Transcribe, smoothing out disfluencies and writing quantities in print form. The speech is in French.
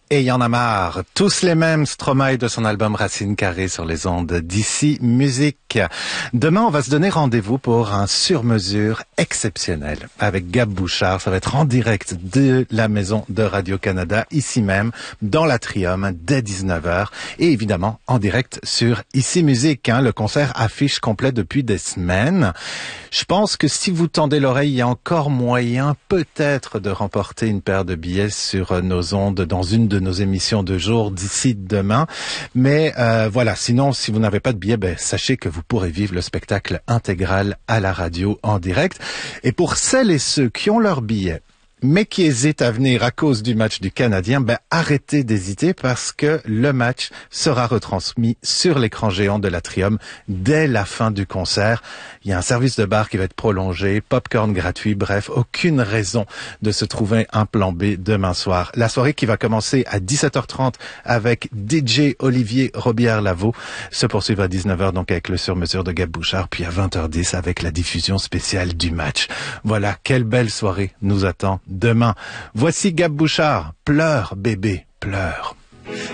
Et y en a marre. Tous les mêmes, Stromae de son album Racine Carrée sur les ondes d'Ici Musique. Demain, on va se donner rendez-vous pour un sur-mesure exceptionnel avec Gab Bouchard. Ça va être en direct de la maison de Radio-Canada, ici même, dans l'Atrium, dès 19h. Et évidemment, en direct sur Ici Musique. Le concert affiche complet depuis des semaines. Je pense que si vous tendez l'oreille, il y a encore moyen peut-être de remporter une paire de billets sur nos ondes dans une de nos émissions de jour d'ici demain. Mais voilà, sinon, si vous n'avez pas de billet, sachez que vous pourrez vivre le spectacle intégral à la radio en direct. Et pour celles et ceux qui ont leur billet, mais qui hésitent à venir à cause du match du Canadien, arrêtez d'hésiter parce que le match sera retransmis sur l'écran géant de l'Atrium dès la fin du concert. Il y a un service de bar qui va être prolongé, popcorn gratuit, bref, aucune raison de se trouver un plan B demain soir. La soirée qui va commencer à 17h30 avec DJ Olivier Robillard-Lavaux se poursuivra à 19h donc avec le sur-mesure de Gab Bouchard, puis à 20h10 avec la diffusion spéciale du match. Voilà, quelle belle soirée nous attend demain. Voici Gab Bouchard. Pleure, bébé, pleure.